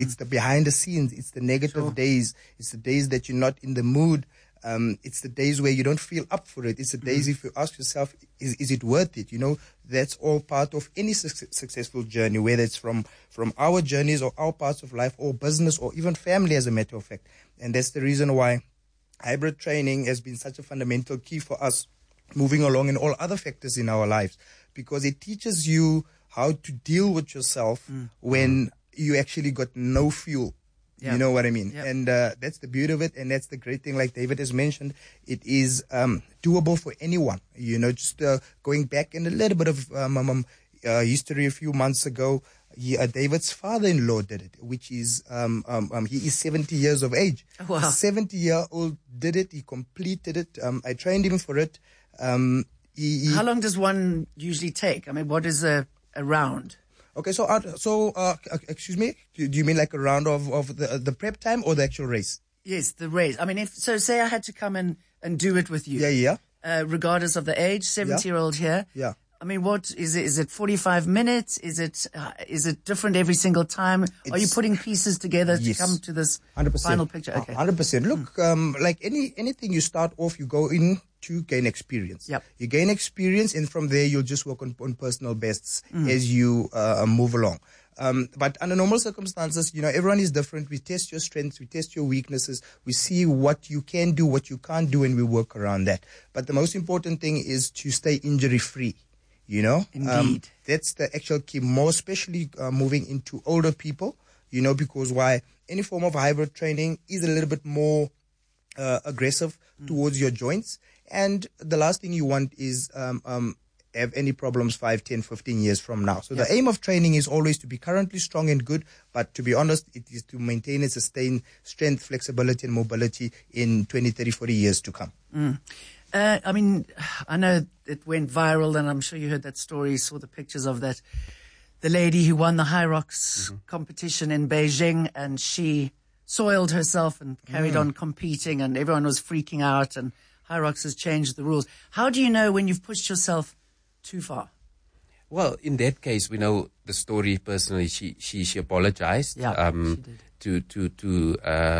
It's the behind the scenes. It's the negative days. It's the days that you're not in the mood. It's the days where you don't feel up for it. It's the days if you ask yourself, is it worth it? That's all part of any successful journey, whether it's from our journeys or our parts of life or business or even family, as a matter of fact. And that's the reason why hybrid training has been such a fundamental key for us moving along in all other factors in our lives, because it teaches you how to deal with yourself when you actually got no fuel. Yep. You know what I mean? Yep. And that's the beauty of it, and that's the great thing. Like David has mentioned, it is doable for anyone. Just going back in a little bit of history a few months ago, David's father-in-law did it, which is he is 70 years of age. Wow. A 70-year-old did it. He completed it. I trained him for it. How long does one usually take? I mean, what is a round? Okay, so excuse me, do you mean like a round of the prep time or the actual race? Yes, the race. I mean, say I had to come in and do it with you. Yeah. Regardless of the age, 70-year-old here. Yeah. I mean, what is it? Is it 45 minutes? Is it different every single time? Are you putting pieces together to come to this 100%. final picture? Okay. 100%. Look, like anything you start off, you go in to gain experience. Yep. You gain experience, and from there you'll just work on personal bests as you move along. But under normal circumstances, everyone is different. We test your strengths, we test your weaknesses, we see what you can do, what you can't do, and we work around that. But the most important thing is to stay injury free. Indeed. That's the actual key, more especially moving into older people, because why any form of hybrid training is a little bit more aggressive towards your joints. And the last thing you want is have any problems 5, 10, 15 years from now. So the aim of training is always to be currently strong and good, but to be honest, it is to maintain and sustain strength, flexibility, and mobility in 20, 30, 40 years to come. I mean, I know it went viral, and I'm sure you heard that story, saw the pictures of that. The lady who won the Hyrox competition in Beijing, and she soiled herself and carried on competing, and everyone was freaking out, and Hyrox has changed the rules. How do you know when you've pushed yourself too far? Well, in that case, we know the story personally. She apologized she did. to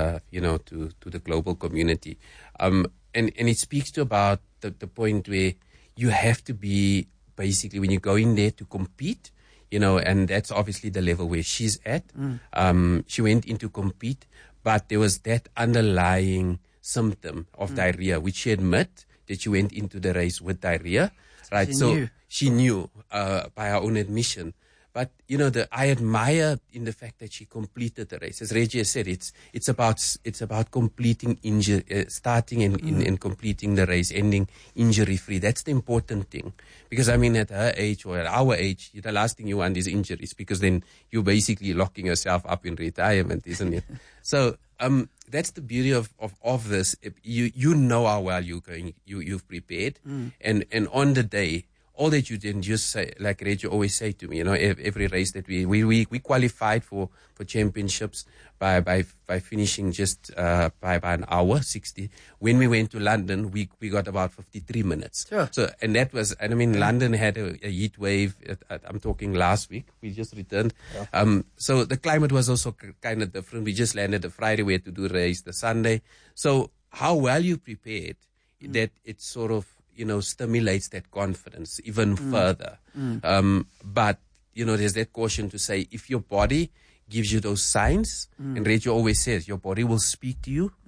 the global community. And it speaks to about the point where you have to be basically, when you go in there to compete, and that's obviously the level where she's at. She went in to compete, but there was that underlying symptom of diarrhea, which she admit that she went into the race with diarrhea, right? She knew by her own admission. But, I admire in the fact that she completed the race. As Reggie has said, it's about completing starting and completing the race, ending injury free. That's the important thing. Because at her age or at our age, the last thing you want is injuries, because then you're basically locking yourself up in retirement, isn't it? So, that's the beauty of this. You know how well you've prepared. And on the day, all that you didn't just say, like Reggie always say to me, every race that we qualified for championships by finishing just by an hour 60. When we went to London, we got about 53 minutes. Sure. So, and that was, London had a heat wave. I'm talking last week. We just returned. Yeah. So the climate was also kind of different. We just landed the Friday. We had to do the race the Sunday. So how well you prepared, that it sort of, stimulates that confidence even further. But, there's that caution to say, if your body gives you those signs, and Reggie always says, your body will speak to you,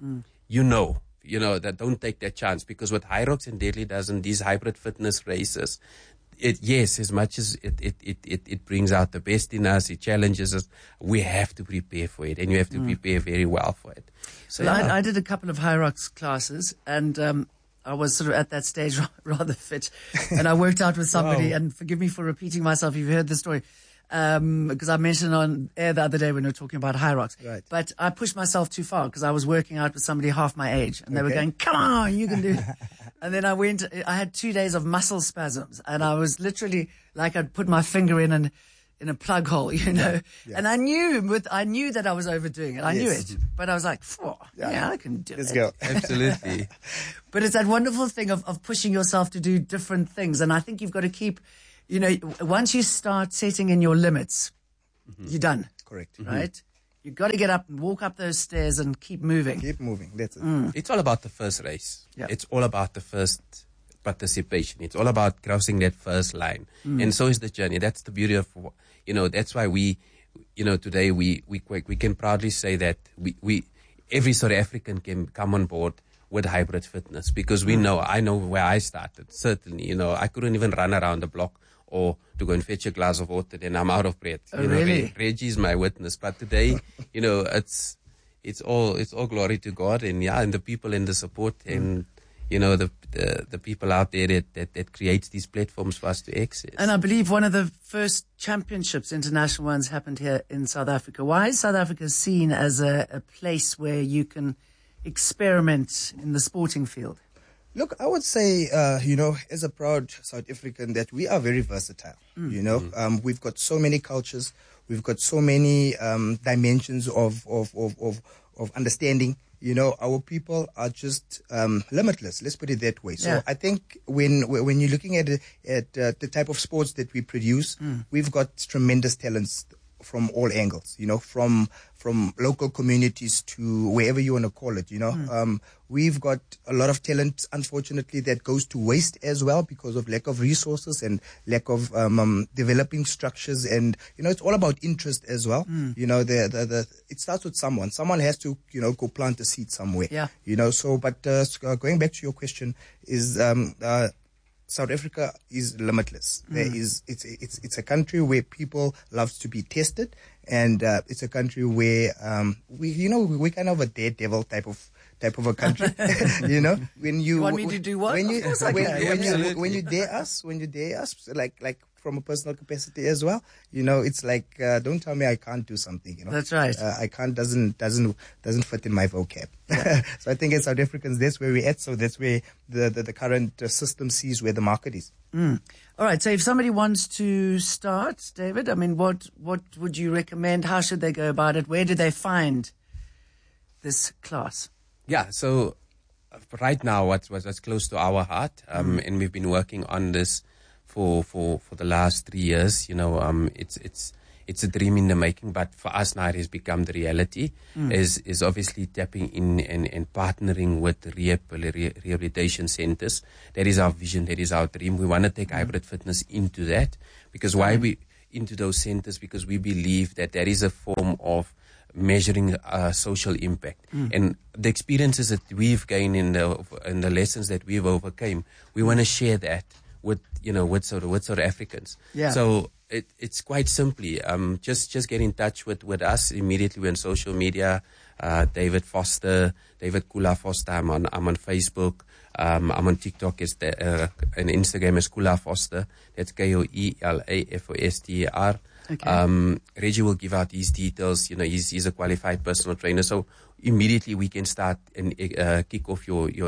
that don't take that chance. Because what Hyrox and Deadly does in these hybrid fitness races, as much as it brings out the best in us, it challenges us, we have to prepare for it, and you have to prepare very well for it. So I did a couple of Hyrox classes, and I was sort of at that stage rather fit, and I worked out with somebody, and forgive me for repeating myself, you've heard the story, because I mentioned on air the other day when we were talking about Hyrox. Right. But I pushed myself too far, because I was working out with somebody half my age, and they were going, come on, you can do it. And then I had 2 days of muscle spasms, and I was literally like I'd put my finger in a plug hole, Yeah. And I knew that I was overdoing it. I knew it, but I was like, I can do it. Let's go. absolutely. But it's that wonderful thing of pushing yourself to do different things. And I think you've got to keep, once you start setting in your limits, you're done. Correct. Right? You've got to get up and walk up those stairs and keep moving. Keep moving. That's it. It's all about the first race. Yeah. It's all about the first participation. It's all about crossing that first line. And so is the journey. That's the beauty of, that's why we, today we can proudly say that we every South African can come on board with hybrid fitness, because I know where I started. Certainly, I couldn't even run around the block or to go and fetch a glass of water, then I'm out of breath. Really? Reggie is my witness. But today, it's all glory to God, and the people and the support and the people out there that creates these platforms for us to access. And I believe one of the first championships, international ones, happened here in South Africa. Why is South Africa seen as a place where you can experiment in the sporting field? Look, I would say, as a proud South African, that we are very versatile. We've got so many cultures, we've got so many dimensions of understanding. Our people are just limitless. Let's put it that way. So I think when you're looking at the type of sports that we produce, we've got tremendous talents from all angles. From local communities to wherever you want to call it. We've got a lot of talent, unfortunately, that goes to waste as well because of lack of resources and lack of developing structures. And it's all about interest as well. It starts with someone. Someone has to go plant a seed somewhere. Yeah. But going back to your question is. South Africa is limitless. It's a country where people love to be tested, and it's a country where we're kind of a daredevil type of a country. When you want me to do what? When you dare us, like from a personal capacity as well, it's like don't tell me I can't do something. That's right. I can't doesn't fit in my vocab. So I think as South Africans, that's where we're at. So that's where the current system sees where the market is. All right. So if somebody wants to start, David, I mean, what would you recommend? How should they go about it? Where do they find this class? Yeah. So right now, what's close to our heart, and we've been working on this for the last 3 years. It's a dream in the making, but for us now it has become the reality. Is obviously tapping in and partnering with rehabilitation centers. That is our vision. That is our dream. We want to take hybrid fitness into that, because why we into those centers? Because we believe that is a form of measuring social impact, and the experiences that we've gained in the lessons that we've overcame. We want to share that with South Africans. Yeah. So it's quite simply just get in touch with us immediately. We're on social media. David Kula Foster. I'm on Facebook. I'm on TikTok and Instagram as Kula Foster. That's KOELAFOSTER. Okay. Reggie will give out his details. He's a qualified personal trainer, so immediately we can start and kick off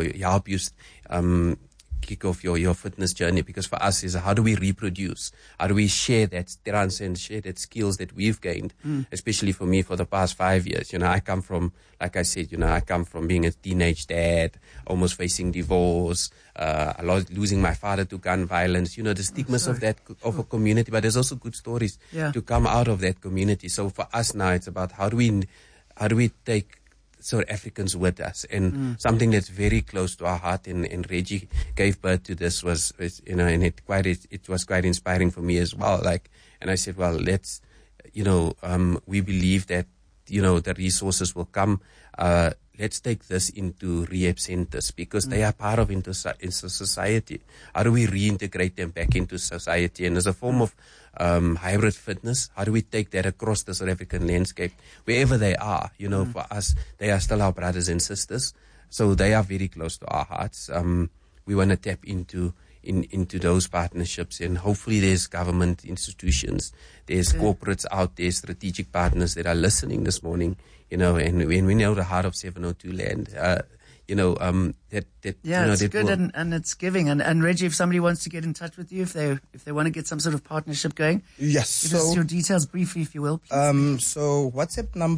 your fitness journey. Because for us is how do we reproduce? How do we share that transcend, share that skills that we've gained? Especially for me, for the past 5 years, I come from, like I said, I come from being a teenage dad, almost facing divorce, losing my father to gun violence. The stigmas of that of a community, but there's also good stories to come out of that community. So for us now, it's about how do we take South Africans with us, and something that's very close to our heart. And Reggie gave birth to this and it was quite inspiring for me as well. And I said, well, let's, we believe that, the resources will come. Let's take this into rehab centers, because they are part of into society. How do we reintegrate them back into society? And as a form of hybrid fitness, how do we take that across the South African landscape, wherever they are? For us, they are still our brothers and sisters, so they are very close to our hearts. We want to tap into those partnerships, and hopefully there's government institutions, there's corporates out there, strategic partners that are listening this morning, and when we know the heart of 702 land, it's good and it's giving. And Reggie, if somebody wants to get in touch with you, if they want to get some sort of partnership going, yes. Give us your details briefly, if you will, please. So WhatsApp number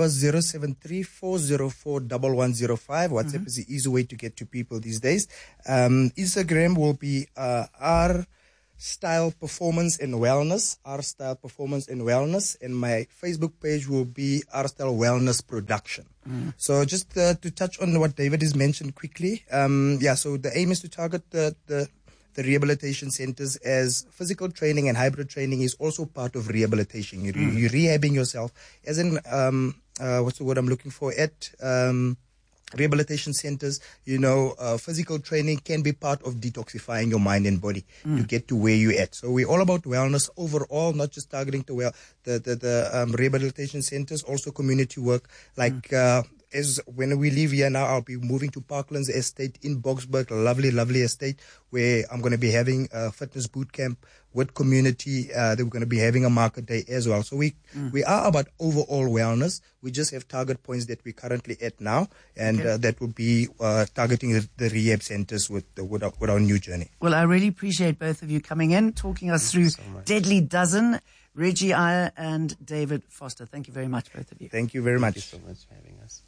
073-404-1105. WhatsApp is the easy way to get to people these days. Instagram will be Style Performance and Wellness, R Style Performance and Wellness, and my Facebook page will be R Style Wellness Production. So just to touch on what David has mentioned quickly, so the aim is to target the rehabilitation centers, as physical training and hybrid training is also part of rehabilitation. You're rehabbing yourself, as in, what's the word I'm looking for, at rehabilitation centers. Physical training can be part of detoxifying your mind and body to get to where you're at. So we're all about wellness overall, not just targeting the rehabilitation centers, also community work. As when we leave here now, I'll be moving to Parklands Estate in Boksburg, lovely, lovely estate, where I'm going to be having a fitness boot camp with community. We're going to be having a market day as well. So we are about overall wellness. We just have target points that we're currently at now, and that will be targeting the rehab centers with our new journey. Well, I really appreciate both of you coming in, talking us through Deadly Dozen. Reggie Iyer and David Foster. Thank you very much, both of you. Thank you very much. Thank you so much for having us.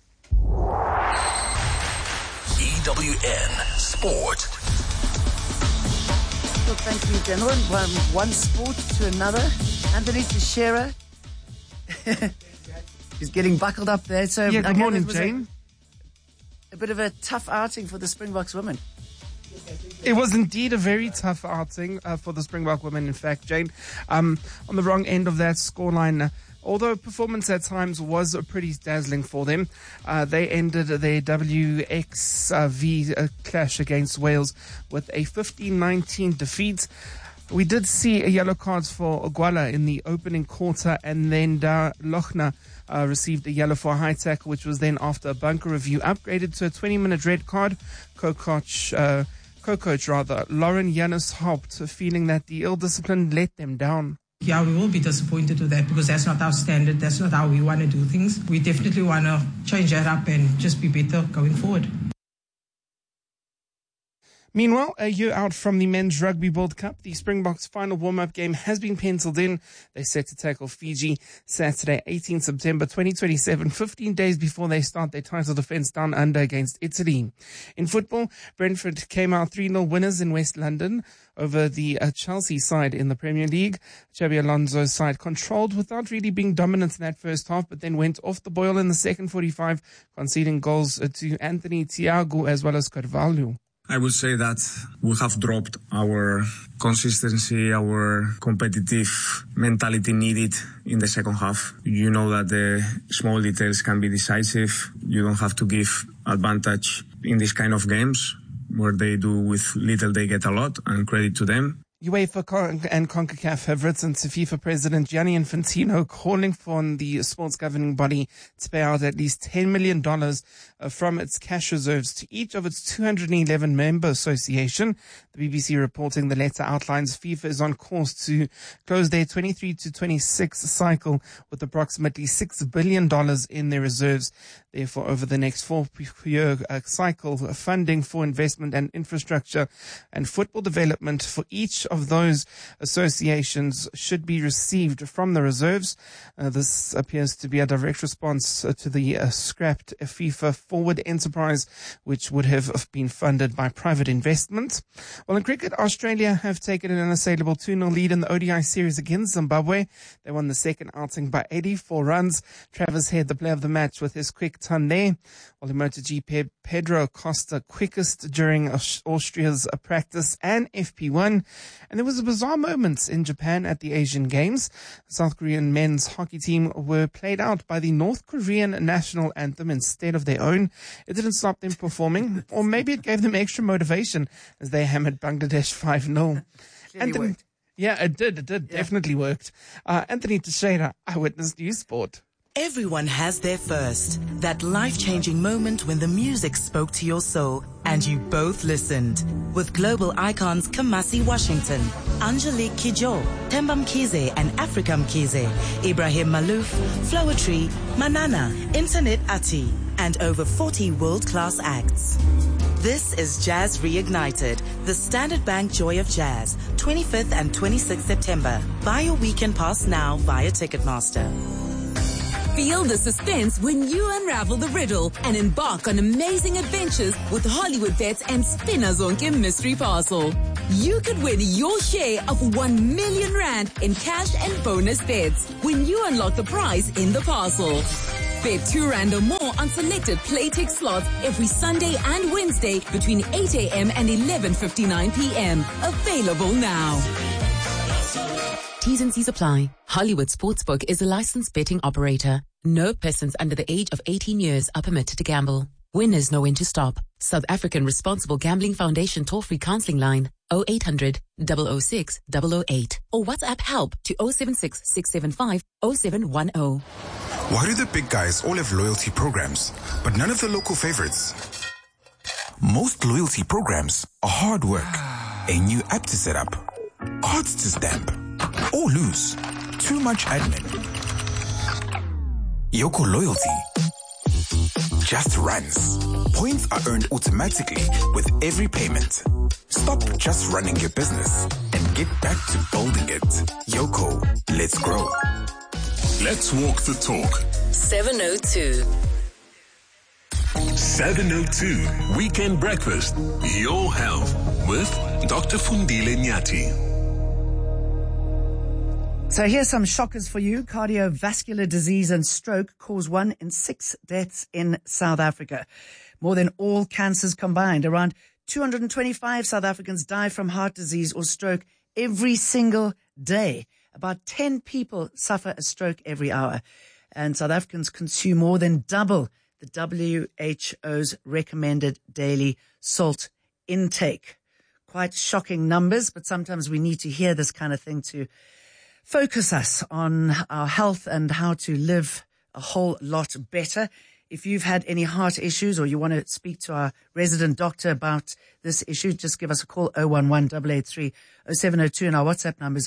EWN Sport. Well, thank you, gentlemen. One sport to another. Anthony Teixeira. He's getting buckled up there. So good morning, Jane. A bit of a tough outing for the Springboks women. It was indeed a very tough outing for the Springbok women, in fact, Jane. On the wrong end of that scoreline, although performance at times was pretty dazzling for them, they ended their WXV clash against Wales with a 15-19 defeat. We did see a yellow cards for Ogwala in the opening quarter, and then Lochner received a yellow for a high tackle, which was then, after a bunker review, upgraded to a 20-minute red card. Co-coach Lauren Janus Haupt, feeling that the ill-discipline let them down. Yeah, we will be disappointed with that, because that's not our standard. That's not how we want to do things. We definitely want to change that up and just be better going forward. Meanwhile, a year out from the Men's Rugby World Cup, the Springboks' final warm-up game has been penciled in. They're set to tackle Fiji Saturday, 18 September 2027, 15 days before they start their title defence down under against Italy. In football, Brentford came out 3-0 winners in West London over the Chelsea side in the Premier League. Xabi Alonso's side controlled without really being dominant in that first half, but then went off the boil in the second 45, conceding goals to Anthony Thiago as well as Carvalho. I would say that we have dropped our consistency, our competitive mentality needed in the second half. You know that the small details can be decisive. You don't have to give advantage in these kind of games where they do with little, they get a lot, and credit to them. UEFA and CONCACAF have written to FIFA President Gianni Infantino, calling for the sports governing body to pay out at least $10 million from its cash reserves to each of its 211 member association. The BBC reporting the letter outlines FIFA is on course to close their 23 to 26 cycle with approximately $6 billion in their reserves. Therefore, over the next 4-year cycle, funding for investment and infrastructure and football development for each of those associations should be received from the reserves. This appears to be a direct response to the scrapped FIFA Forward enterprise, which would have been funded by private investment. Well, in cricket, Australia have taken an unassailable 2-0 lead in the ODI series against Zimbabwe. They won the second outing by 84 runs. Travis Head, the player of the match, with his quick ton there, while in MotoGP, Pedro Costa quickest during Austria's practice and FP1. And there was a bizarre moment in Japan at the Asian Games. The South Korean men's hockey team were played out by the North Korean national anthem instead of their own. It didn't stop them performing, or maybe it gave them extra motivation as they hammered Bangladesh 5-0. Yeah, it did. Definitely worked. Anthony Teixeira, Eyewitness News Sport. Everyone has their first, that life-changing moment when the music spoke to your soul and you both listened. With global icons Kamasi Washington, Angelique Kidjo, Themba Mkhize and Africa Mkhize, Ibrahim Malouf, Floetry, Manana, Internet Ati, and over 40 world-class acts. This is Jazz Reignited, the Standard Bank Joy of Jazz, 25th and 26th September. Buy your weekend pass now via Ticketmaster. Feel the suspense when you unravel the riddle and embark on amazing adventures with Hollywood Bets and Spinner Zonke Mystery Parcel. you could win your share of 1 million rand in cash and bonus bets when you unlock the prize in the parcel. Bet 2 rand or more on selected Playtech slots every Sunday and Wednesday between 8 a.m. and 11:59 p.m. Available now. T's and C's apply. Hollywood Sportsbook is a licensed betting operator. No persons under the age of 18 years are permitted to gamble. Winners know when to stop. South African Responsible Gambling Foundation toll-free counseling line 0800 006 008 or WhatsApp help to 076 675 0710. Why do the big guys all have loyalty programs, but none of the local favorites? Most loyalty programs are hard work, a new app to set up, cards to stamp, or lose. Too much admin. Yoco Loyalty just runs. Points are earned automatically with every payment. Stop just running your business and get back to building it. Yoco, let's grow. Let's walk the talk. 702. 702 Weekend Breakfast. Your health with Dr. Fundile Nyati. So here's some shockers for you. Cardiovascular disease and stroke cause 1 in 6 deaths in South Africa. More than all cancers combined. Around 225 South Africans die from heart disease or stroke every single day. About 10 people suffer a stroke every hour. And South Africans consume more than double the WHO's recommended daily salt intake. Quite shocking numbers, but sometimes we need to hear this kind of thing to focus us on our health and how to live a whole lot better. If you've had any heart issues or you want to speak to our resident doctor about this issue, just give us a call 011-883-0702 and our WhatsApp number is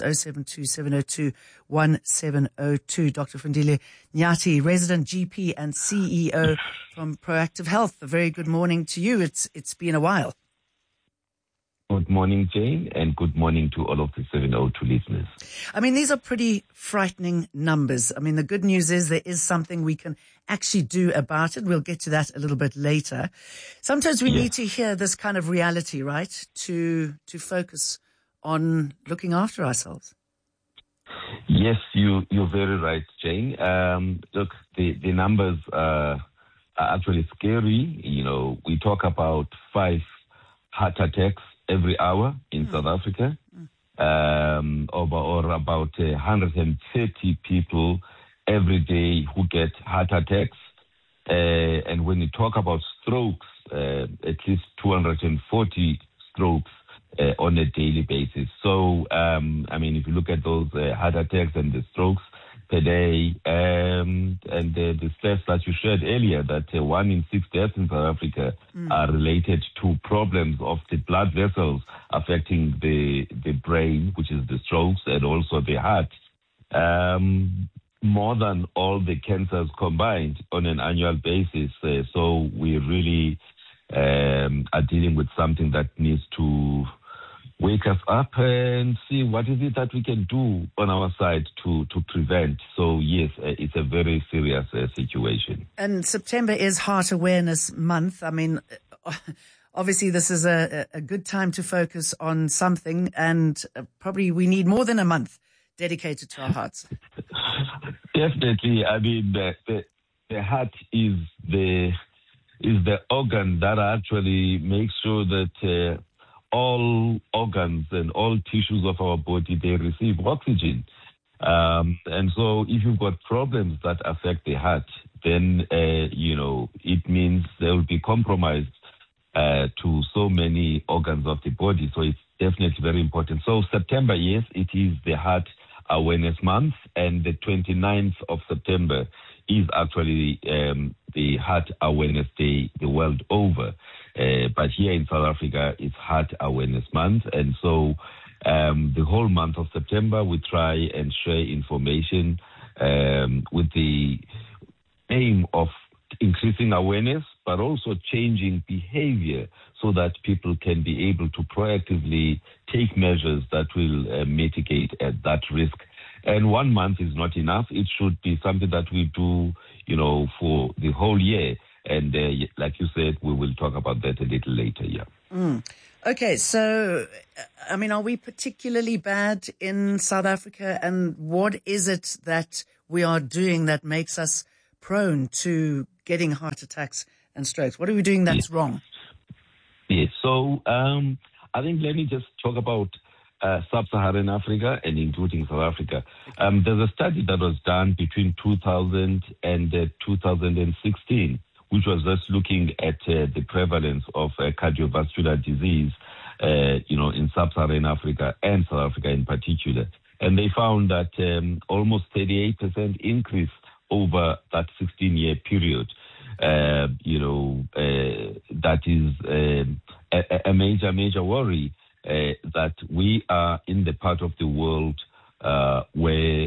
072-702-1702. Dr. Fundile Nyati, resident GP and CEO from Proactive Health. A very good morning to you. It's been a while. Good morning, Jane, and good morning to all of the 702 listeners. I mean, these are pretty frightening numbers. I mean, the good news is there is something we can actually do about it. We'll get to that a little bit later. Sometimes we need to hear this kind of reality, right, to focus on looking after ourselves. Yes, you're very right, Jane. Look, the numbers are actually scary. You know, we talk about 5 heart attacks every hour in South Africa, or about 130 people every day who get heart attacks. And when you talk about strokes, at least 240 strokes on a daily basis. So, I mean, if you look at those heart attacks and the strokes per day, and the stats that you shared earlier, that 1 in 6 deaths in South Africa are related to problems of the blood vessels affecting the brain, which is the strokes, and also the heart. More than all the cancers combined on an annual basis. So we really are dealing with something that needs to wake us up and see what is it that we can do on our side to prevent. So, yes, it's a very serious situation. And September is Heart Awareness Month. I mean, obviously this is a good time to focus on something, and probably we need more than a month dedicated to our hearts. Definitely. I mean, the heart is the organ that actually makes sure that all organs and all tissues of our body, they receive oxygen. And so if you've got problems that affect the heart, then, it means there will be compromise to so many organs of the body. So it's definitely very important. So September, yes, it is the Heart Awareness Month, and the 29th of September is actually the Heart Awareness Day the world over. But here in South Africa, it's Heart Awareness Month. And so the whole month of September, we try and share information with the aim of increasing awareness, but also changing behavior so that people can be able to proactively take measures that will mitigate that risk. And 1 month is not enough. It should be something that we do, for the whole year. And like you said, we will talk about that a little later. Yeah. Okay, so, I mean, are we particularly bad in South Africa? And what is it that we are doing that makes us prone to getting heart attacks and strokes? What are we doing that's wrong? Yes, so I think let me just talk about Sub-Saharan Africa and including South Africa. There's a study that was done between 2000 and 2016, which was just looking at the prevalence of cardiovascular disease, in Sub-Saharan Africa and South Africa in particular. And they found that almost 38% increase over that 16-year period. That is a major worry that we are in the part of the world where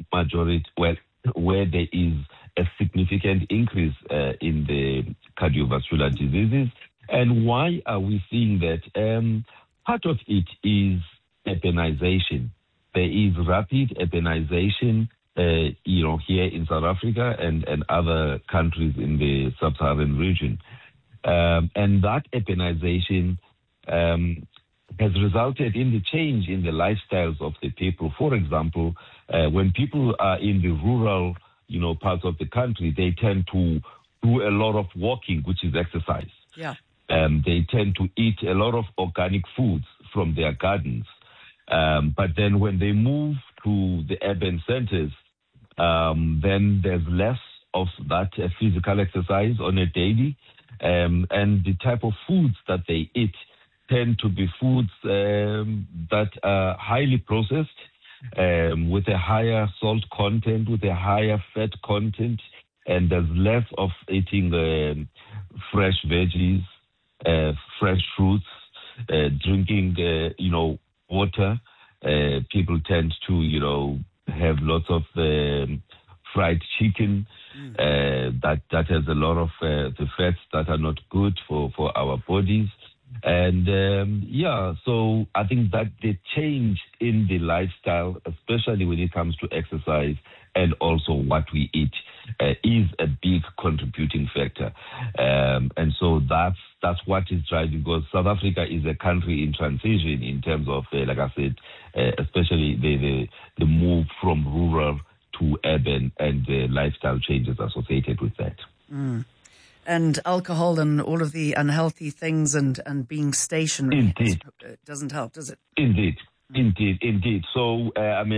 there is a significant increase in the cardiovascular diseases. And why are we seeing that? Part of it is urbanization. There is rapid urbanization, here in South Africa and other countries in the sub-Saharan region. And that urbanization has resulted in the change in the lifestyles of the people. For example, when people are in the rural, parts of the country, they tend to do a lot of walking, which is exercise. Yeah. They tend to eat a lot of organic foods from their gardens. But then when they move to the urban centers, then there's less of that physical exercise on a daily. And the type of foods that they eat tend to be foods that are highly processed, with a higher salt content, with a higher fat content, and there's less of eating fresh veggies, fresh fruits, drinking, water. People tend to, have lots of fried chicken that has a lot of the fats that are not good for our bodies. And so I think that the change in the lifestyle, especially when it comes to exercise and also what we eat, is a big contributing factor. And so that's what is driving, because South Africa is a country in transition in terms of, like I said, especially the move from rural to urban and the lifestyle changes associated with that. And alcohol and all of the unhealthy things and being stationary doesn't help, does it? Indeed. So,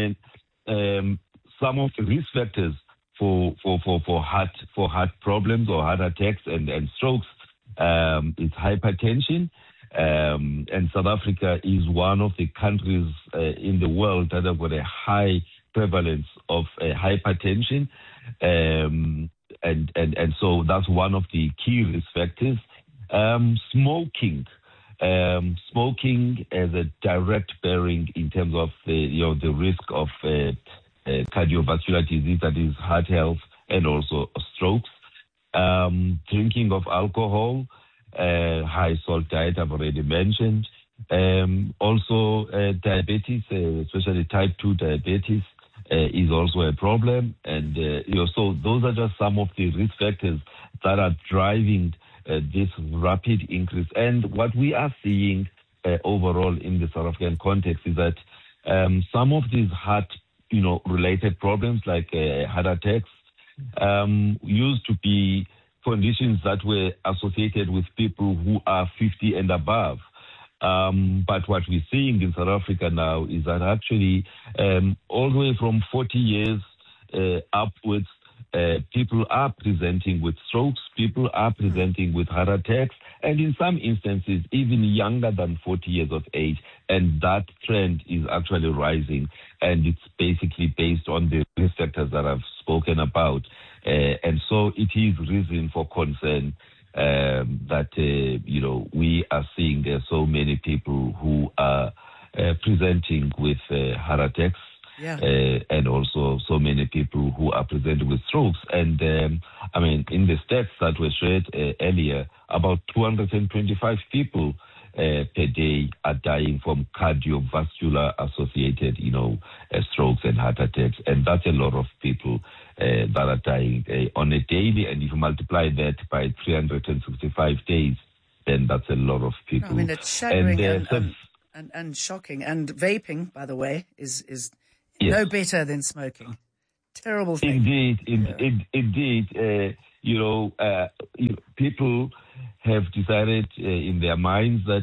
some of the risk factors for heart problems or heart attacks and strokes is hypertension. And South Africa is one of the countries in the world that have got a high prevalence of hypertension. And so that's one of the key risk factors. Smoking has a direct bearing in terms of the risk of cardiovascular disease, that is heart health, and also strokes. Drinking of alcohol, high salt diet, I've already mentioned. Also diabetes, especially type 2 diabetes, is also a problem. And so those are just some of the risk factors that are driving this rapid increase. And what we are seeing overall in the South African context is that some of these heart related problems like heart attacks used to be conditions that were associated with people who are 50 and above. But what we're seeing in South Africa now is that actually all the way from 40 years upwards, people are presenting with strokes, people are presenting with heart attacks, and in some instances, even younger than 40 years of age. And that trend is actually rising, and it's basically based on the risk factors that I've spoken about. And so it is reason for concern that, we are seeing so many people who are presenting with heart attacks. Yeah. And also so many people who are presenting with strokes. And in the stats that were shared earlier, about 225 people per day are dying from cardiovascular associated, strokes and heart attacks. And that's a lot of people that are dying on a daily. And if you multiply that by 365 days, then that's a lot of people. I mean, it's staggering and shocking. And vaping, by the way, is no better than smoking. Terrible thing. Indeed. People have decided in their minds that,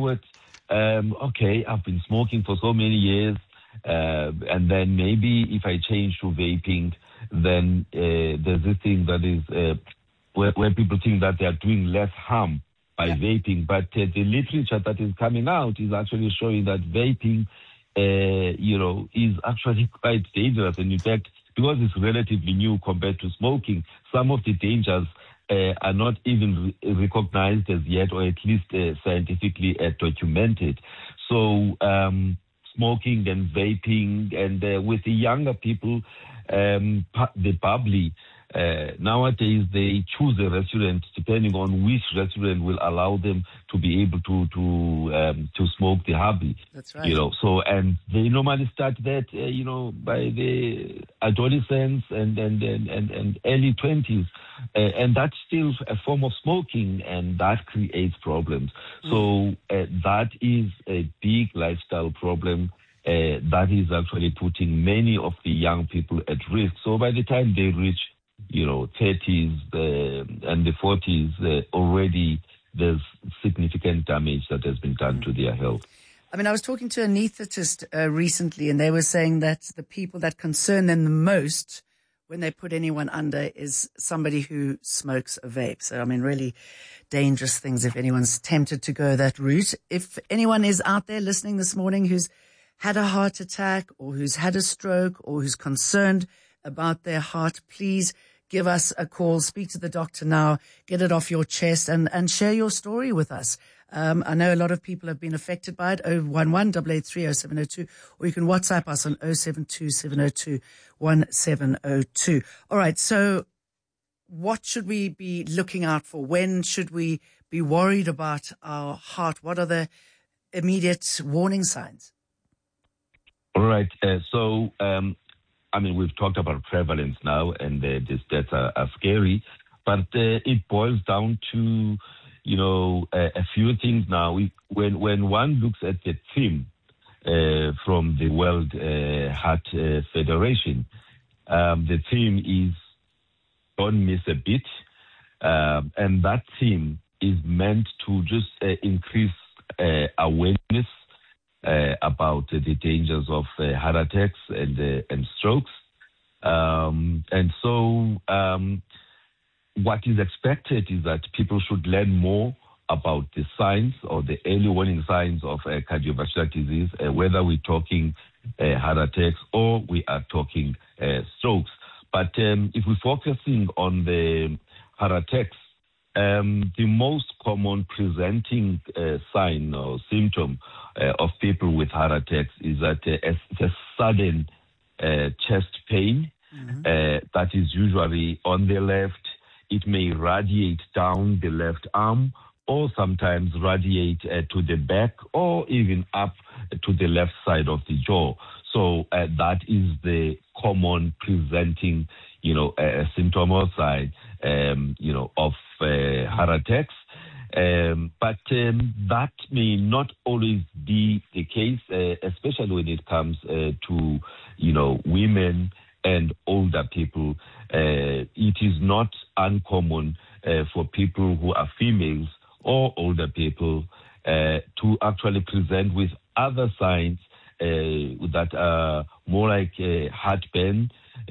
okay, I've been smoking for so many years, and then maybe if I change to vaping, then there's this thing that is where people think that they are doing less harm by vaping. But the literature that is coming out is actually showing that vaping, is actually quite dangerous. And in fact, because it's relatively new compared to smoking, some of the dangers are not even recognized as yet, or at least scientifically documented. So smoking and vaping, and with the younger people, the bubbly, nowadays they choose a restaurant depending on which restaurant will allow them to be able to smoke the hobby. That's right. So, and they normally start that by the adolescence and early 20s, and that's still a form of smoking, and that creates problems. So that is a big lifestyle problem. That is actually putting many of the young people at risk. So by the time they reach 30s and the 40s, already there's significant damage that has been done to their health. I mean, I was talking to an anaesthetist recently, and they were saying that the people that concern them the most when they put anyone under is somebody who smokes a vape. So, I mean, really dangerous things if anyone's tempted to go that route. If anyone is out there listening this morning who's had a heart attack or who's had a stroke or who's concerned about their heart, please give us a call, speak to the doctor now, get it off your chest, and share your story with us. I know a lot of people have been affected by it, 011-883-0702, or you can WhatsApp us on 072-702-1702. All right, so what should we be looking out for? When should we be worried about our heart? What are the immediate warning signs? All right, we've talked about prevalence now, and these stats are scary, but it boils down to, a few things now. When one looks at the theme from the World Heart Federation, the theme is "Don't Miss a Beat," and that theme is meant to just increase awareness about the dangers of heart attacks and strokes. And so what is expected is that people should learn more about the signs or the early warning signs of cardiovascular disease, whether we're talking heart attacks or we are talking strokes. But if we're focusing on the heart attacks, the most common presenting sign or symptom of people with heart attacks is that it's a sudden chest pain that is usually on the left. It may radiate down the left arm, or sometimes radiate to the back, or even up to the left side of the jaw. So that is the common presenting, symptom or sign, of heart attacks. But that may not always be the case, especially when it comes to, women and older people. It is not uncommon for people who are females or older people to actually present with other signs that are more like heartburn,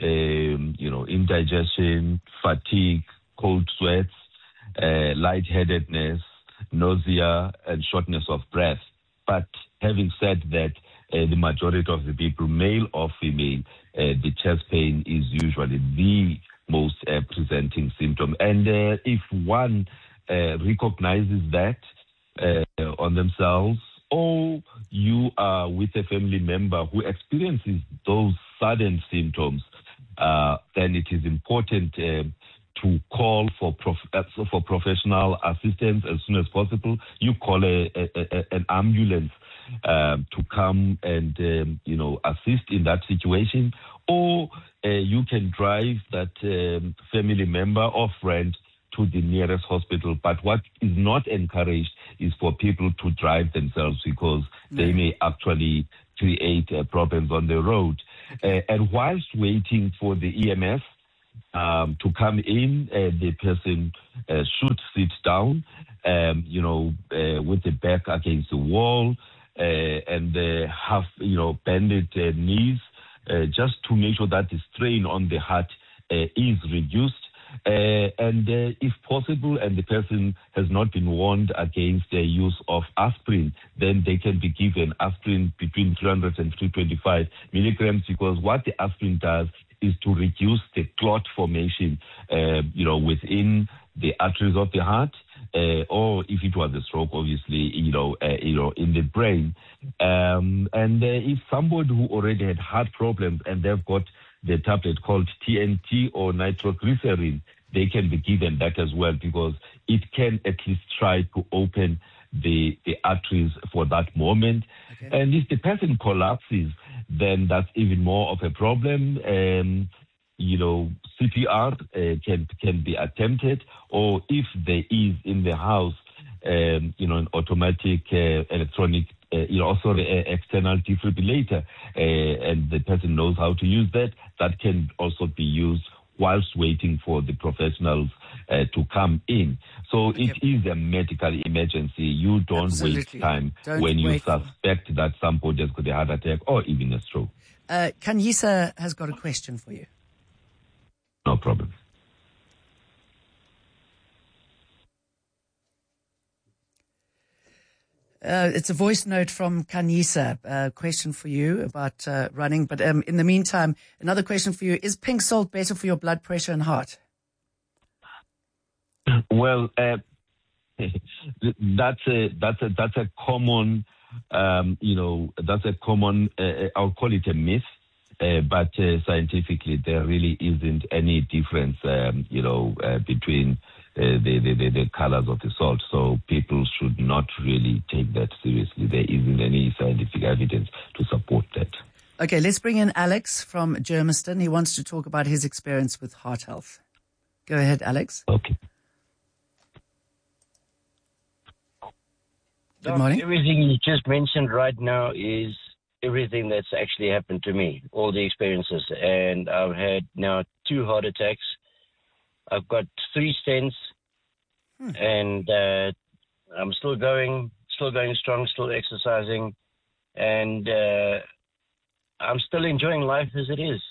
indigestion, fatigue, cold sweats, lightheadedness, nausea, and shortness of breath. But having said that, the majority of the people, male or female, the chest pain is usually the most presenting symptom. And if one recognizes that on themselves, or you are with a family member who experiences those sudden symptoms, then it is important to call for professional assistance as soon as possible. You call an ambulance to come and assist in that situation, or you can drive that family member or friend to the nearest hospital. But what is not encouraged is for people to drive themselves, because they may actually create problems on the road. And whilst waiting for the EMS to come in, the person should sit down, with the back against the wall, and have, bended knees, just to make sure that the strain on the heart is reduced. And if possible, and the person has not been warned against the use of aspirin, then they can be given aspirin between 300 and 325 milligrams, because what the aspirin does is to reduce the clot formation, within the arteries of the heart, or if it was a stroke, obviously, in the brain. And if somebody who already had heart problems and they've got the tablet called TNT or nitroglycerin, they can be given that as well, because it can at least try to open the arteries for that moment. Okay. And if the person collapses, then that's even more of a problem. CPR can be attempted, or if there is in the house, an automatic electronic, external defibrillator, and the person knows how to use that, that can also be used whilst waiting for the professionals to come in. So it is a medical emergency. You don't waste time when you suspect that somebody has got a heart attack or even a stroke. Kanyisa has got a question for you. No problem. It's a voice note from Kanyisa. A question for you about running. But in the meantime, another question for you. Is pink salt better for your blood pressure and heart? Well, that's a common, I'll call it a myth. But scientifically, there really isn't any difference, between the colors of the salt. So people should not really take that seriously. There isn't any scientific evidence to support that. Okay, let's bring in Alex from Germiston. He wants to talk about his experience with heart health. Go ahead, Alex. Okay. Good morning. Everything you just mentioned right now is everything that's actually happened to me, all the experiences. And I've had now 2 heart attacks. I've got 3 stents, and I'm still going strong, still exercising, and I'm still enjoying life as it is.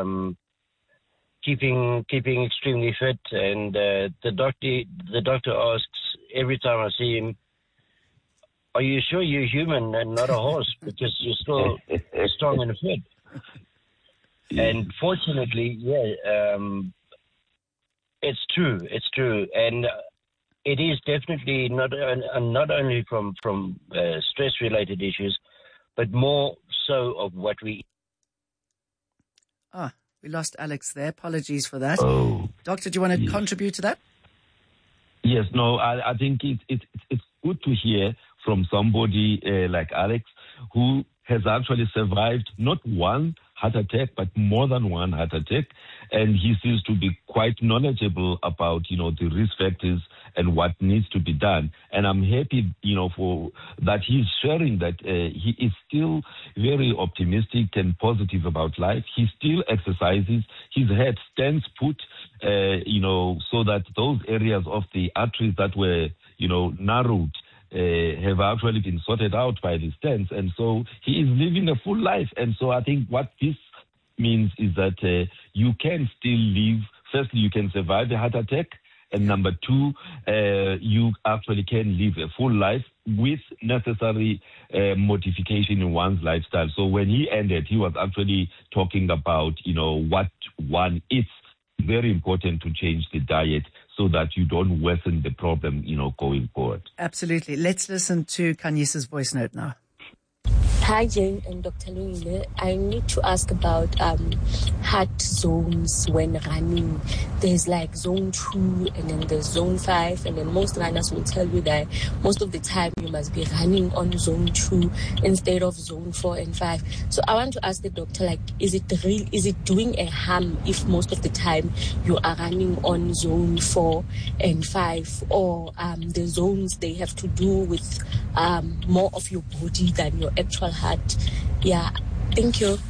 Keeping extremely fit, and the doctor asks every time I see him, "Are you sure you're human and not a horse? Because you're still strong and fit." And fortunately, it's true. It's true, and it is definitely not only from stress-related issues, but more so of what we. We lost Alex there. Apologies for that. Oh, Doctor, do you want to contribute to that? Yes. No. I think it's good to hear from somebody like Alex, who has actually survived not one heart attack, but more than one heart attack. And he seems to be quite knowledgeable about, the risk factors and what needs to be done. And I'm happy, for that he's sharing that he is still very optimistic and positive about life. He still exercises. He's had stents put, so that those areas of the arteries that were, narrowed, have actually been sorted out by the stents. And so he is living a full life. And so I think what this means is that you can still live. Firstly, you can survive a heart attack. And number 2, you actually can live a full life with necessary modification in one's lifestyle. So when he ended, he was actually talking about, what one eats. Very important to change the diet so that you don't worsen the problem, going forward. Absolutely. Let's listen to Kanyisa's voice note now. Hi, Jane and Dr. Lungile. I need to ask about heart zones when running. There's like zone 2 and then there's zone 5, and then most runners will tell you that most of the time you must be running on zone 2 instead of zone 4 and 5. So I want to ask the doctor, like, is it doing a harm if most of the time you are running on zone 4 and 5, or the zones, they have to do with more of your body than your actual heart? Yeah, thank you.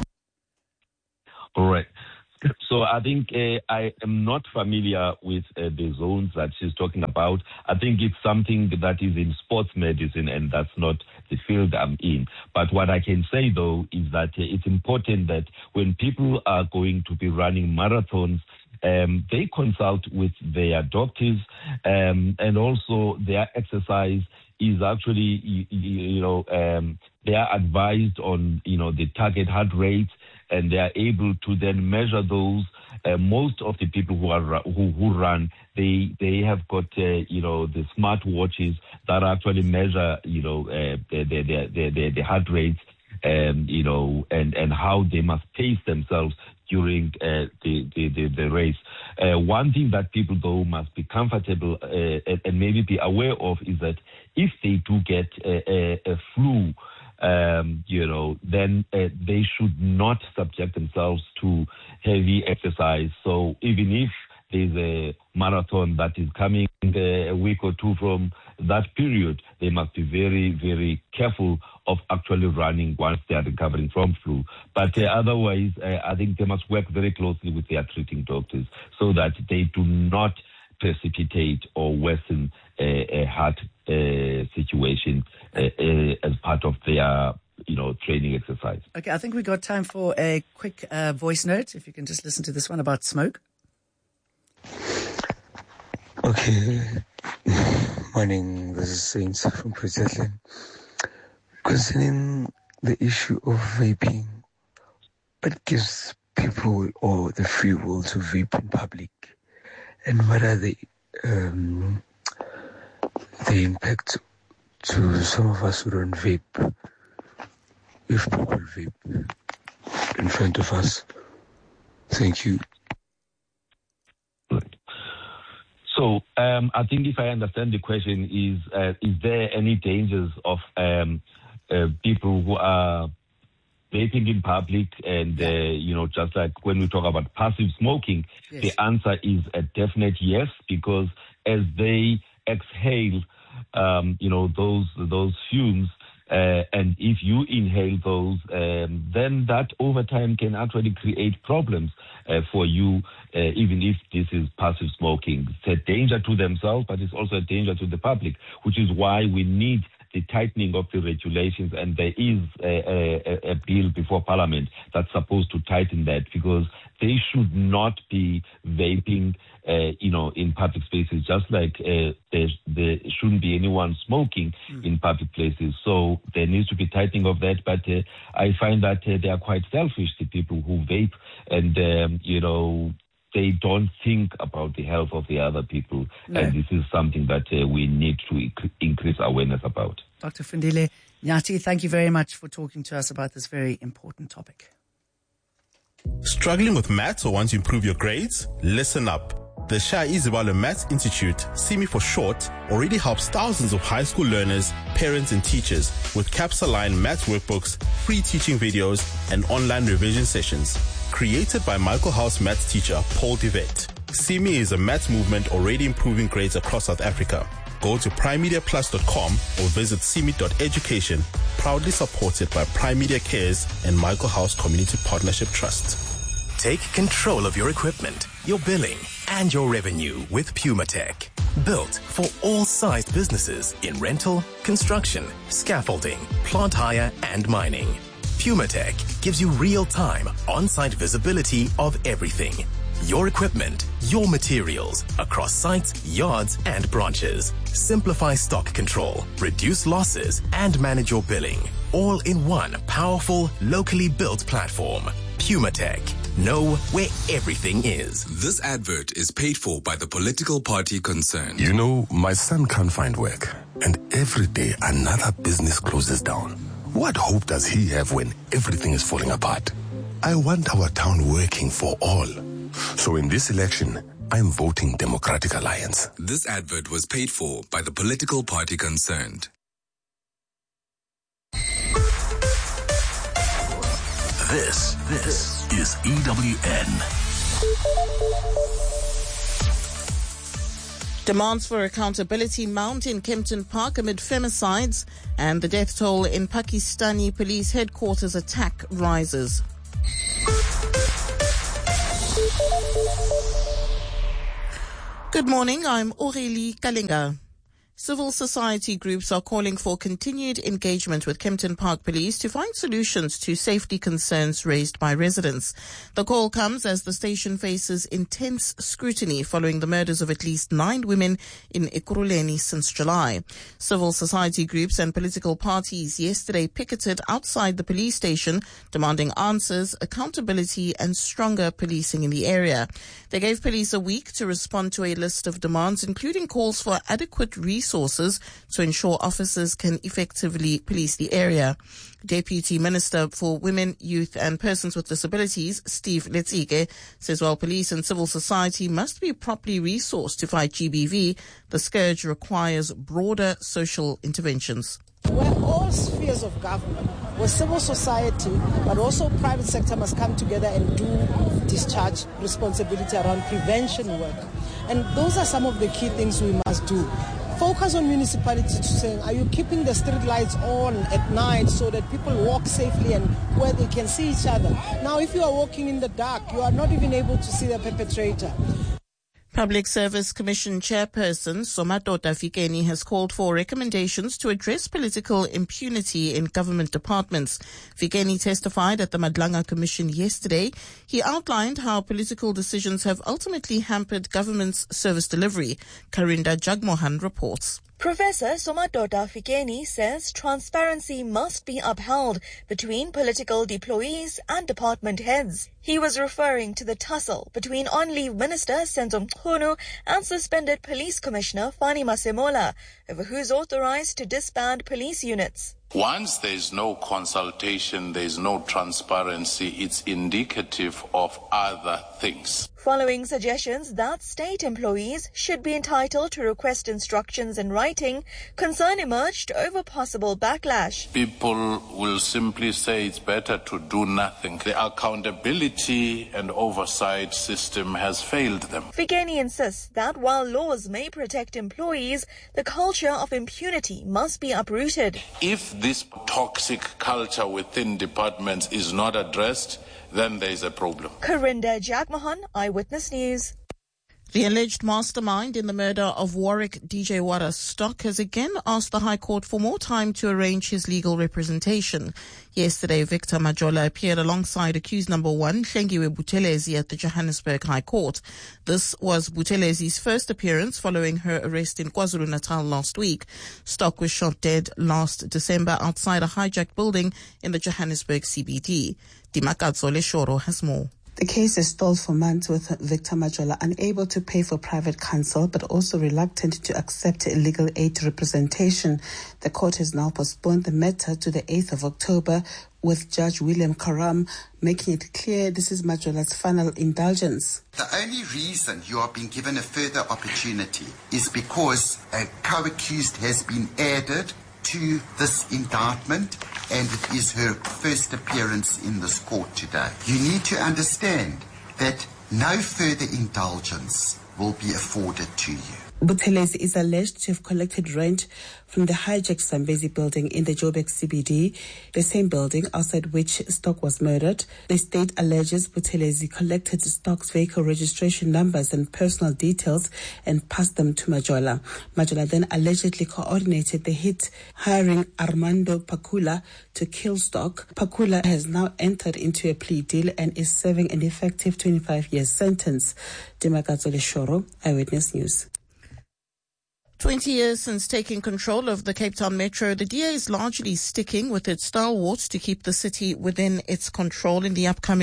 All right. So I think I am not familiar with the zones that she's talking about. I think it's something that is in sports medicine, and that's not the field I'm in. But what I can say, though, is that it's important that when people are going to be running marathons, they consult with their doctors, and also their exercise is actually, they are advised on, the target heart rate, and they are able to then measure those. Most of the people who run, they have got the smart watches that actually measure the heart rates, and how they must pace themselves during the race. One thing that people, though, must be comfortable and maybe be aware of is that if they do get a flu, then they should not subject themselves to heavy exercise. So even if there's a marathon that is coming a week or two from that period, they must be very, very careful of actually running once they are recovering from flu. But otherwise, I think they must work very closely with their treating doctors so that they do not precipitate or worsen a heart situation as part of their training exercise. Okay, I think we got time for a quick voice note. If you can just listen to this one about smoke. Okay, morning. This is Saints from Pretoria. Concerning the issue of vaping, what gives people or the free will to vape in public, and what are the impact to some of us who don't vape if people vape in front of us? Thank you. So I think if I understand the question is there any dangers of people who are vaping in public and, just like when we talk about passive smoking, yes. The answer is a definite yes, because as they exhale, those fumes, and if you inhale those, then that over time can actually create problems for you, even if this is passive smoking. It's a danger to themselves, but it's also a danger to the public, which is why we need the tightening of the regulations, and there is a bill before Parliament that's supposed to tighten that, because they should not be vaping, in public spaces, just like there shouldn't be anyone smoking in public places. So there needs to be tightening of that. But I find that they are quite selfish, the people who vape, and they don't think about the health of the other people. No. And this is something that we need to increase awareness about. Dr. Fundile Nyati, thank you very much for talking to us about this very important topic. Struggling with maths or want to improve your grades? Listen up. The Shah Izibalo Maths Institute, SIMI for short, already helps thousands of high school learners, parents and teachers with CAPS-aligned maths workbooks, free teaching videos, and online revision sessions. Created by Michael House maths teacher Paul Devet, SIMI is a maths movement already improving grades across South Africa. Go to primemediaplus.com or visit simi.education, proudly supported by Prime Media Cares and Michael House Community Partnership Trust. Take control of your equipment, your billing, and your revenue with PumaTech. Built for all sized businesses in rental, construction, scaffolding, plant hire, and mining. PumaTech gives you real-time, on-site visibility of everything. Your equipment, your materials, across sites, yards, and branches. Simplify stock control, reduce losses, and manage your billing. All in one powerful, locally built platform. PumaTech. Know where everything is. This advert is paid for by the political party concerned. You know, my son can't find work, and every day another business closes down. What hope does he have when everything is falling apart? I want our town working for all. So in this election, I'm voting Democratic Alliance. This advert was paid for by the political party concerned. This is EWN. Demands for accountability mount in Kempton Park amid femicides, and the death toll in Pakistani police headquarters attack rises. Good morning, I'm Aurélie Kalinga. Civil society groups are calling for continued engagement with Kempton Park Police to find solutions to safety concerns raised by residents. The call comes as the station faces intense scrutiny following the murders of at least 9 women in Ekurhuleni since July. Civil society groups and political parties yesterday picketed outside the police station, demanding answers, accountability and stronger policing in the area. They gave police a week to respond to a list of demands, including calls for adequate resources to ensure officers can effectively police the area. Deputy Minister for Women, Youth and Persons with Disabilities, Steve Letsike, says while police and civil society must be properly resourced to fight GBV, the scourge requires broader social interventions. Where all spheres of government, where civil society, but also private sector must come together and discharge responsibility around prevention work. And those are some of the key things we must do. Focus on municipalities to saying, are you keeping the street lights on at night so that people walk safely and where they can see each other? Now, if you are walking in the dark, you are not even able to see the perpetrator. Public Service Commission Chairperson Somadoda Fikeni has called for recommendations to address political impunity in government departments. Fikeni testified at the Madlanga Commission yesterday. He outlined how political decisions have ultimately hampered government's service delivery. Karinda Jagmohan reports. Professor Somadoda Fikeni says transparency must be upheld between political deployees and department heads. He was referring to the tussle between on-leave Minister Senzo Mchunu and suspended Police Commissioner Fani Masemola over who's authorized to disband police units. Once there is no consultation, there is no transparency, it's indicative of other things. Following suggestions that state employees should be entitled to request instructions in writing, concern emerged over possible backlash. People will simply say it's better to do nothing. The accountability and oversight system has failed them. Fikeni insists that while laws may protect employees, the culture of impunity must be uprooted. If this toxic culture within departments is not addressed, then there is a problem. Karinda Jagmohan, Eyewitness News. The alleged mastermind in the murder of Warwick DJ Wara Stock has again asked the High Court for more time to arrange his legal representation. Yesterday, Victor Majola appeared alongside accused number 1, Hlengiwe Buthelezi, at the Johannesburg High Court. This was Buthelezi's first appearance following her arrest in KwaZulu-Natal last week. Stock was shot dead last December outside a hijacked building in the Johannesburg CBD. Dimakatso Leshoro has more. The case is stalled for months, with Victor Majola unable to pay for private counsel but also reluctant to accept legal aid representation. The court has now postponed the matter to the 8th of October, with Judge William Karam making it clear this is Majola's final indulgence. The only reason you are being given a further opportunity is because a co-accused has been added to this indictment, and it is her first appearance in this court today. You need to understand that no further indulgence will be afforded to you. Buthelezi is alleged to have collected rent from the hijacked Zambezi building in the Joburg CBD, the same building outside which Stock was murdered. The state alleges Buthelezi collected Stock's vehicle registration numbers and personal details and passed them to Majola. Majola then allegedly coordinated the hit, hiring Armando Pakula to kill Stock. Pakula has now entered into a plea deal and is serving an effective 25-year sentence. Dimakatso Leshoro, Eyewitness News. 20 years since taking control of the Cape Town Metro, the DA is largely sticking with its stalwarts to keep the city within its control in the upcoming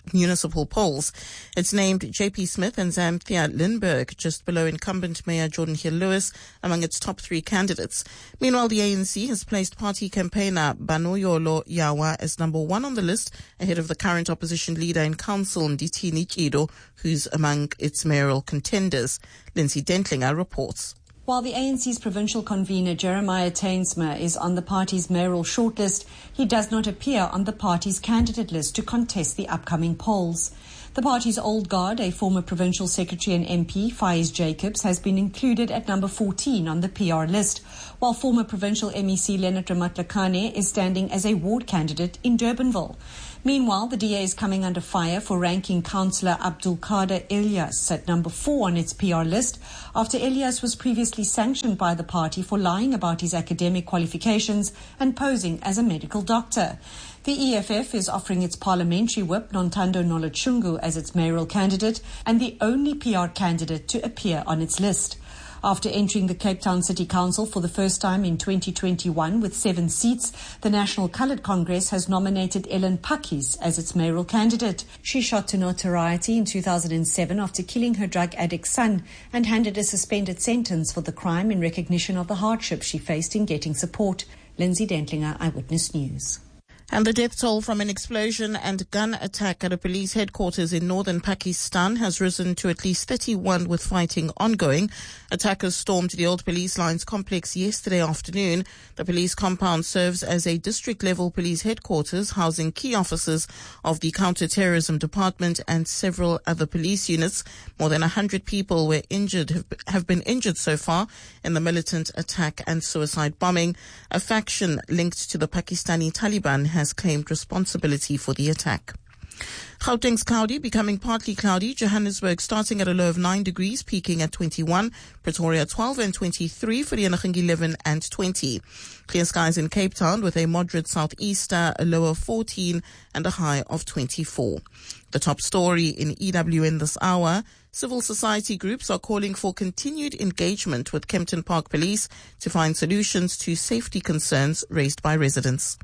municipal polls. It's named JP Smith and Zamthia Lindbergh, just below incumbent Mayor Jordan Hill-Lewis, among its top three candidates. Meanwhile, the ANC has placed party campaigner Banoyolo Yawa as number one on the list, ahead of the current opposition leader in council, Nditi Nikido, who's among its mayoral contenders. Lindsay Dentlinger reports. While the ANC's provincial convener Jeremiah Tainsma is on the party's mayoral shortlist, he does not appear on the party's candidate list to contest the upcoming polls. The party's old guard, a former provincial secretary and MP, Faiz Jacobs, has been included at number 14 on the PR list, while former provincial MEC Leonard Ramatlakane is standing as a ward candidate in Durbanville. Meanwhile, the DA is coming under fire for ranking councillor Abdul Qadir Elias at number 4 on its PR list, after Elias was previously sanctioned by the party for lying about his academic qualifications and posing as a medical doctor. The EFF is offering its parliamentary whip, Nontando Nolotshungu, as its mayoral candidate and the only PR candidate to appear on its list. After entering the Cape Town City Council for the first time in 2021 with 7 seats, the National Coloured Congress has nominated Ellen Pakis as its mayoral candidate. She shot to notoriety in 2007 after killing her drug addict son and handed a suspended sentence for the crime in recognition of the hardship she faced in getting support. Lindsay Dentlinger, Eyewitness News. And the death toll from an explosion and gun attack at a police headquarters in northern Pakistan has risen to at least 31, with fighting ongoing. Attackers stormed the old police lines complex yesterday afternoon. The police compound serves as a district-level police headquarters, housing key officers of the counter-terrorism department and several other police units. More than 100 people were injured, have been injured so far in the militant attack and suicide bombing. A faction linked to the Pakistani Taliban has claimed responsibility for the attack. Gauteng's cloudy, becoming partly cloudy. Johannesburg starting at a low of 9 degrees, peaking at 21. Pretoria 12 and 23. Vereeniging 11 and 20. Clear skies in Cape Town with a moderate southeaster, a low of 14 and a high of 24. The top story in EWN this hour. Civil society groups are calling for continued engagement with Kempton Park Police to find solutions to safety concerns raised by residents.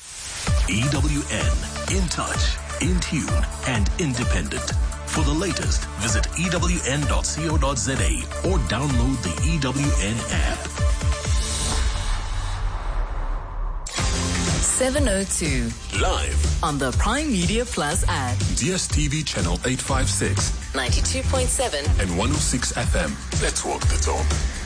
EWN, in touch, in tune, and independent. For the latest, visit ewn.co.za or download the EWN app. 702. Live on the Prime Media Plus app. DSTV channel 856. 92.7. And 106 FM. Let's walk the talk.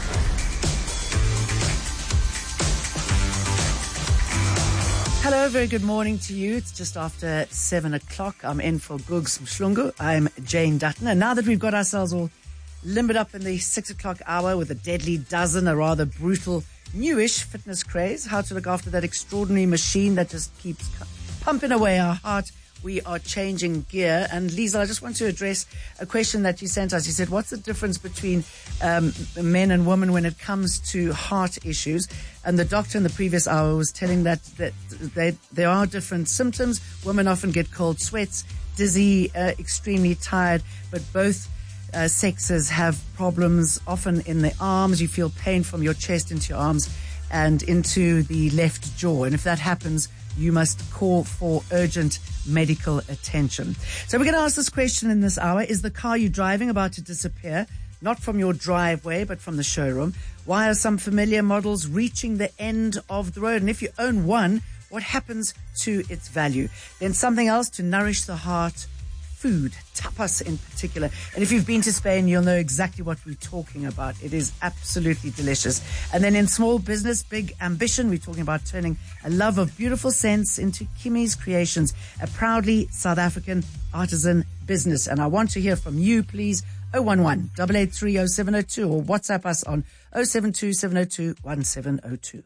Hello, very good morning to you. It's just after 7 o'clock. I'm in for Gugs Mhlungu. I'm Jane Dutton. And now that we've got ourselves all limbered up in the 6 o'clock hour with a deadly dozen, a rather brutal, newish fitness craze, how to look after that extraordinary machine that just keeps pumping away our heart, we are changing gear. And Lisa, I just want to address a question that you sent us. You said, what's the difference between men and women when it comes to heart issues? And the doctor in the previous hour was telling that there are different symptoms. Women often get cold sweats, dizzy, extremely tired, but both sexes have problems often in the arms. You feel pain from your chest into your arms and into the left jaw. And if that happens, you must call for urgent medical attention. So we're going to ask this question in this hour. Is the car you're driving about to disappear? Not from your driveway, but from the showroom. Why are some familiar models reaching the end of the road? And if you own one, what happens to its value? Then something else to nourish the heart, food, tapas in particular. And if you've been to Spain, you'll know exactly what we're talking about. It is absolutely delicious. And then in small business, big ambition, we're talking about turning a love of beautiful scents into Kimi's Creations, a proudly South African artisan business. And I want to hear from you, please. 011-883-0702 or WhatsApp us on 072-702-1702.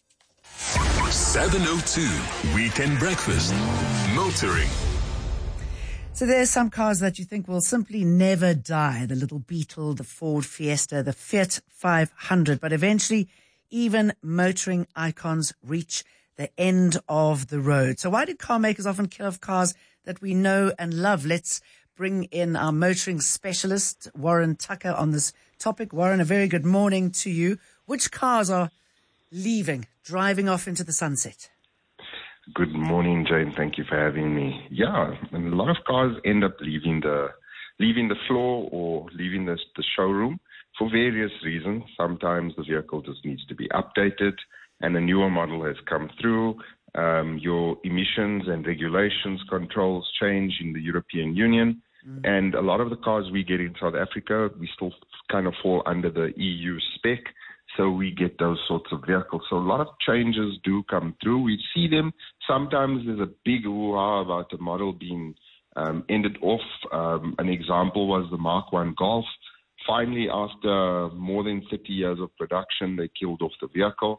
702 Weekend Breakfast. Motoring. So there are some cars that you think will simply never die. The little Beetle, the Ford Fiesta, the Fiat 500. But eventually, even motoring icons reach the end of the road. So why do car makers often kill off cars that we know and love? Let's bring in our motoring specialist, Warren Tucker, on this topic. Warren, a very good morning to you. Which cars are driving off into the sunset? Good morning, Jane. Thank you for having me. Yeah, and a lot of cars end up leaving the floor or leaving the showroom for various reasons. Sometimes the vehicle just needs to be updated and a newer model has come through. Your emissions and regulations controls change in the European Union. And a lot of the cars we get in South Africa, we still kind of fall under the EU spec. So we get those sorts of vehicles. So a lot of changes do come through. We see them. Sometimes there's a big hoo-ha about the model being ended off. An example was the Mark 1 Golf. Finally, after more than 30 years of production, they killed off the vehicle.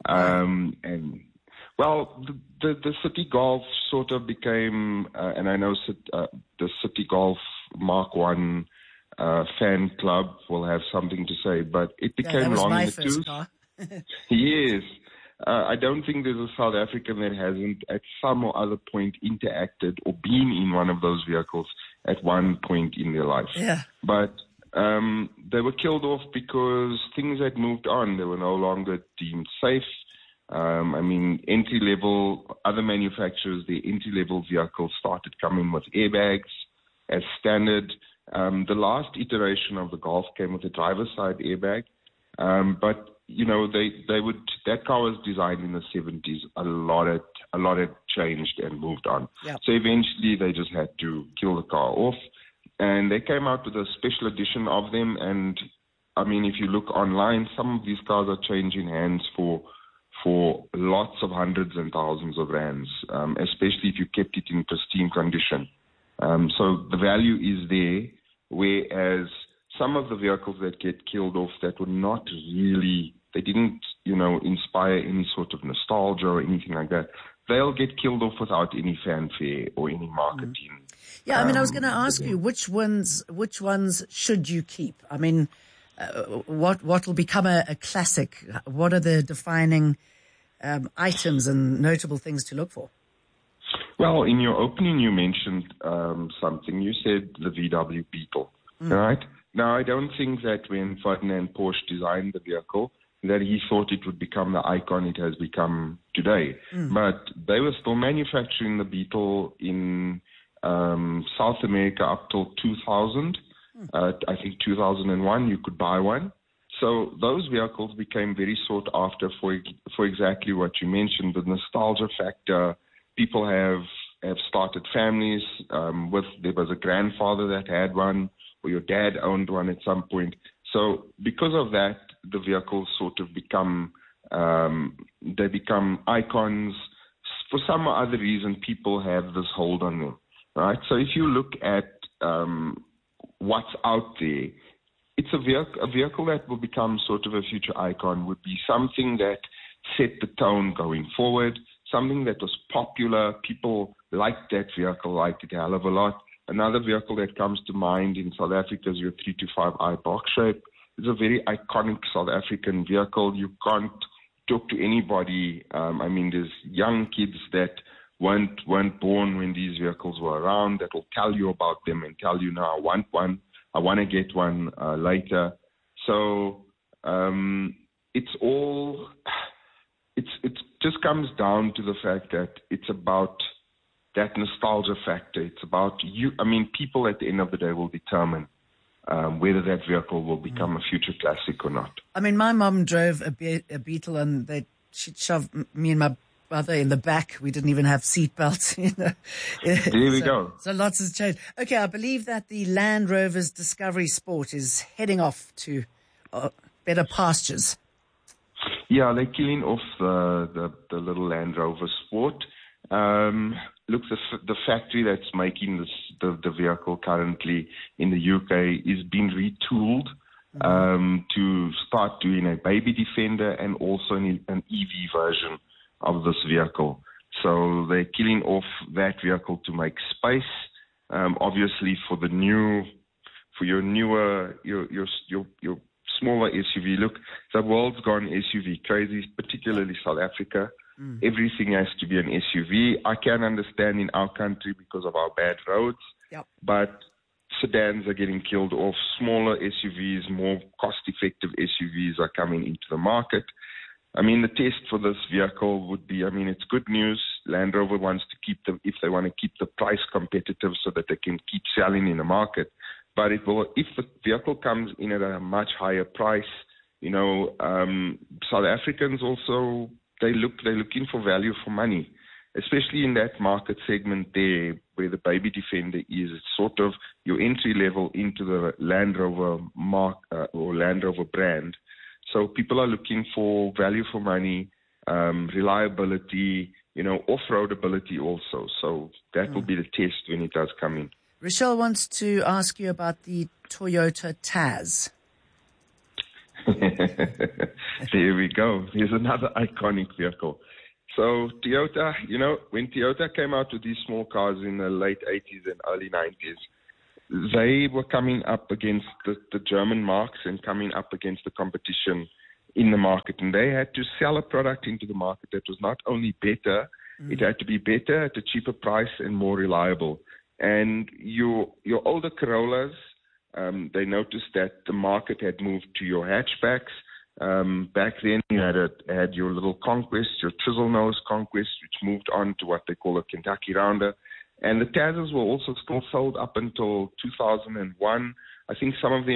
The City Golf sort of became, and I know the City Golf Mark 1 fan club will have something to say, but it became long in the tooth. Yes. I don't think there's a South African that hasn't at some or other point interacted or been in one of those vehicles at one point in their life. Yeah. But they were killed off because things had moved on. They were no longer deemed safe. Entry-level, other manufacturers, the entry-level vehicles started coming with airbags as standard. The last iteration of the Golf came with a driver's side airbag. But, that car was designed in the 70s. A lot had changed and moved on. Yep. So eventually they just had to kill the car off. And they came out with a special edition of them. And, if you look online, some of these cars are changing hands for lots of hundreds and thousands of rands, especially if you kept it in pristine condition. So the value is there, whereas some of the vehicles that get killed off that were not really, they didn't, inspire any sort of nostalgia or anything like that, they'll get killed off without any fanfare or any marketing. Yeah, I was going to ask you, which ones should you keep? What will become a classic? What are the defining items and notable things to look for? Well, in your opening, you mentioned something. You said the VW Beetle, right? Now, I don't think that when Ferdinand Porsche designed the vehicle, that he thought it would become the icon it has become today. But they were still manufacturing the Beetle in South America up till 2000. I think 2001, you could buy one. So those vehicles became very sought after for exactly what you mentioned, the nostalgia factor. People have started families there was a grandfather that had one, or your dad owned one at some point. So because of that, the vehicles sort of become icons. For some other reason, people have this hold on them, right? So if you look at what's out there, it's a vehicle that will become sort of a future icon, would be something that set the tone going forward, something that was popular. People liked that vehicle, liked it a hell of a lot. Another vehicle that comes to mind in South Africa is your 325i box shape. It's a very iconic South African vehicle. You can't talk to anybody. There's young kids that weren't born when these vehicles were around that will tell you about them and tell you, no, I want one. I want to get one later. So it just comes down to the fact that it's about that nostalgia factor. It's about you. People at the end of the day will determine whether that vehicle will become a future classic or not. My mom drove a Beetle and she'd shove me and my brother in the back. We didn't even have seatbelts. There we go. So lots has changed. Okay, I believe that the Land Rover's Discovery Sport is heading off to better pastures. Yeah, they're killing off the little Land Rover Sport. Look, the factory that's making the vehicle currently in the UK is being retooled to start doing a baby Defender and also an EV version of this vehicle. So they're killing off that vehicle to make space. Obviously, for your smaller SUV. Look, the world's gone SUV crazy, particularly South Africa. Everything has to be an SUV. I can understand in our country because of our bad roads, but sedans are getting killed off. Smaller SUVs, more cost-effective SUVs are coming into the market. The test for this vehicle would be, it's good news Land Rover wants to keep if they want to keep the price competitive so that they can keep selling in the market. But if the vehicle comes in at a much higher price, South Africans also, they're looking for value for money, especially in that market segment there where the Baby Defender is. It's sort of your entry level into the Land Rover or Land Rover brand. So people are looking for value for money, reliability, off-road ability also. So that will be the test when it does come in. Rochelle wants to ask you about the Toyota Tazz. There we go. Here's another iconic vehicle. So Toyota, when Toyota came out with these small cars in the late 80s and early 90s, they were coming up against the German marques and coming up against the competition in the market. And they had to sell a product into the market that was not only better, it had to be better at a cheaper price and more reliable. And your older Corollas, they noticed that the market had moved to your hatchbacks. Back then, you had your little Conquest, your chisel nose Conquest, which moved on to what they call a Kentucky Rounder. And the Tazzes were also still sold up until 2001. I think some of them